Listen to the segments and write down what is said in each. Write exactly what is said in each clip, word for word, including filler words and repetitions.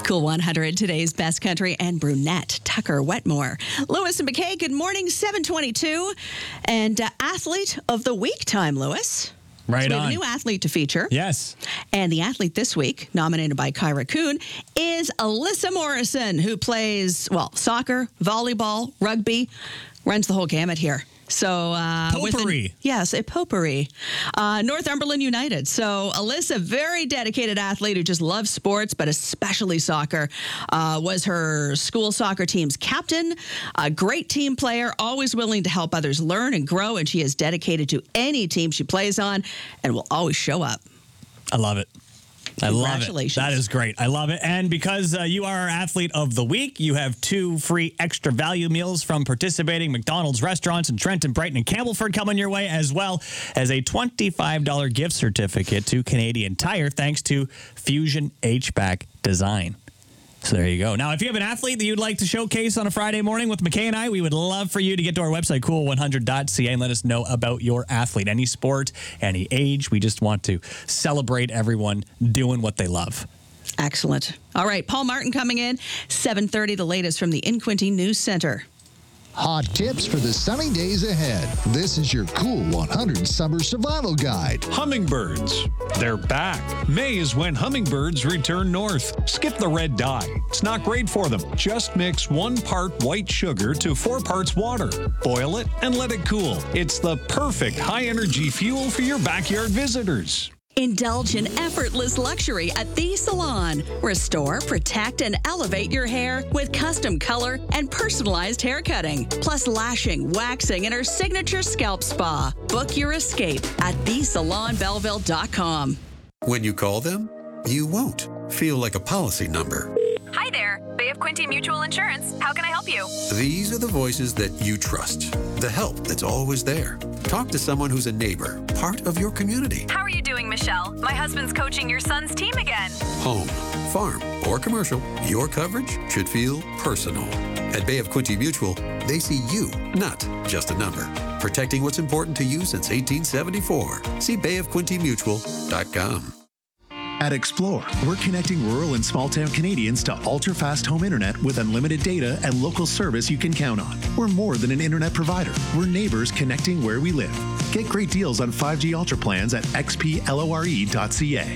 Cool one hundred, today's best country and brunette, Tucker Wetmore. Lewis and McKay, good morning, seven twenty-two. And uh, athlete of the week time, Lewis. Right so we on. have a new athlete to feature. Yes. And the athlete this week, nominated by Kyra Kuhn, is Alyssa Morrison, who plays, well, soccer, volleyball, rugby, runs the whole gamut here. So, uh, Potpourri. Within, yes, a potpourri. Uh, Northumberland United. So, Alyssa, very dedicated athlete who just loves sports, but especially soccer, uh, was her school soccer team's captain, a great team player, always willing to help others learn and grow, and she is dedicated to any team she plays on and will always show up. I love it. I love it. Congratulations. That is great. I love it. And because uh, you are our athlete of the week, you have two free extra value meals from participating McDonald's restaurants in Trenton, Brighton, and Campbellford coming your way, as well as a twenty-five dollars gift certificate to Canadian Tire, thanks to Fusion H V A C Design. So there you go. Now, if you have an athlete that you'd like to showcase on a Friday morning with McKay and I, we would love for you to get to our website, cool one hundred dot c a, and let us know about your athlete. Any sport, any age. We just want to celebrate everyone doing what they love. Excellent. All right, Paul Martin coming in, seven thirty, the latest from the Inquinty News Center. Hot tips for the sunny days ahead. This is your Cool one hundred Summer Survival Guide. Hummingbirds. They're back. May is when hummingbirds return north. Skip the red dye. It's not great for them. Just mix one part white sugar to four parts water. Boil it and let it cool. It's the perfect high-energy fuel for your backyard visitors. Indulge in effortless luxury at The Salon. Restore, protect, and elevate your hair with custom color and personalized hair cutting, plus lashing, waxing, and our signature scalp spa. Book your escape at the salon belleville dot com. When you call them, you won't feel like a policy number. Hi there, Bay of Quinte Mutual Insurance. How can I help you? These are the voices that you trust, the help that's always there. Talk to someone who's a neighbor, part of your community. How are you doing, Michelle? My husband's coaching your son's team again. Home, farm, or commercial, your coverage should feel personal. At Bay of Quinte Mutual, they see you, not just a number. Protecting what's important to you since eighteen seventy-four. See bay of quinte mutual dot com. At Explore, we're connecting rural and small-town Canadians to ultra-fast home internet with unlimited data and local service you can count on. We're more than an internet provider. We're neighbors connecting where we live. Get great deals on five G Ultra plans at x p lore dot c a.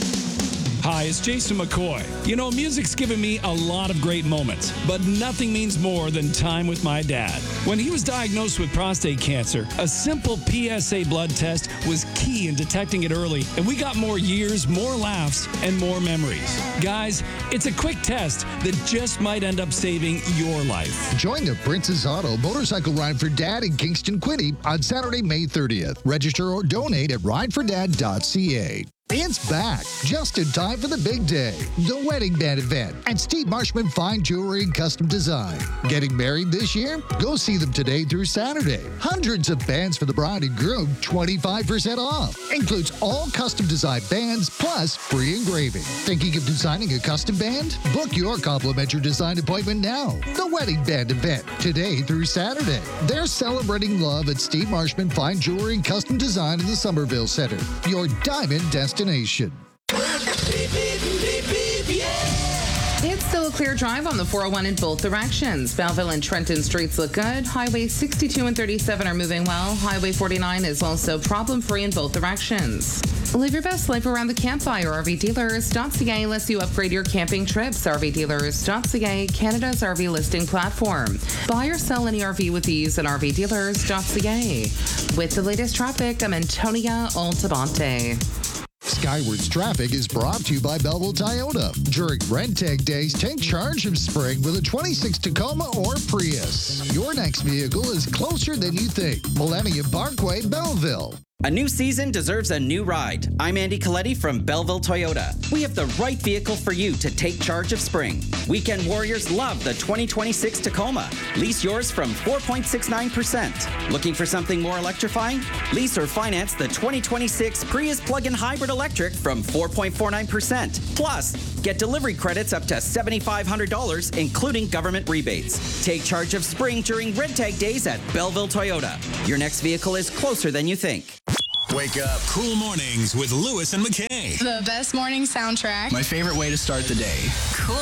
Hi, it's Jason McCoy. You know, music's given me a lot of great moments, but nothing means more than time with my dad. When he was diagnosed with prostate cancer, a simple P S A blood test was key in detecting it early, and we got more years, more laughs, and more memories. Guys, it's a quick test that just might end up saving your life. Join the Princess Auto Motorcycle Ride for Dad in Kingston Quinte on Saturday, May thirtieth. Register or donate at ride for dad dot c a. It's back, just in time for the big day, the Wedding Band event at Steve Marshman Fine Jewelry and Custom Design. Getting married this year? Go see them today through Saturday. Hundreds of bands for the bride and groom, twenty-five percent off. Includes all custom design bands, plus free engraving. Thinking of designing a custom band? Book your complimentary design appointment now. The Wedding Band event, today through Saturday. They're celebrating love at Steve Marshman Fine Jewelry and Custom Design in the Somerville Center, your diamond destination. Destination. It's still a clear drive on the four oh one in both directions. Belleville and Trenton streets look good. Highway sixty-two and thirty-seven are moving well. Highway forty-nine is also problem-free in both directions. Live your best life around the campfire. R V dealers dot c a lets you upgrade your camping trips. R V dealers dot c a, Canada's R V listing platform. Buy or sell any R V with ease at R V dealers dot c a. With the latest traffic, I'm Antonia Altabante. Skywards Traffic is brought to you by Belleville Toyota. During Red Tag Days, take charge of spring with a twenty-six Tacoma or Prius. Your next vehicle is closer than you think. Millennium Parkway, Belleville. A new season deserves a new ride. I'm Andy Coletti from Belleville Toyota. We have the right vehicle for you to take charge of spring. Weekend warriors love the twenty twenty-six Tacoma. Lease yours from four point six nine percent. Looking for something more electrifying? Lease or finance the twenty twenty-six Prius plug-in hybrid electric from four point four nine percent. Plus, get delivery credits up to seven thousand five hundred dollars, including government rebates. Take charge of spring during Red Tag Days at Belleville Toyota. Your next vehicle is closer than you think. Wake up. Cool mornings with Lewis and McKay. The best morning soundtrack. My favorite way to start the day. Cool.